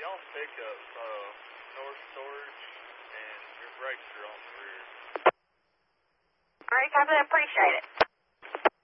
y'all pick up North Storage, and your brakes are on the rear. Great, I really appreciate it.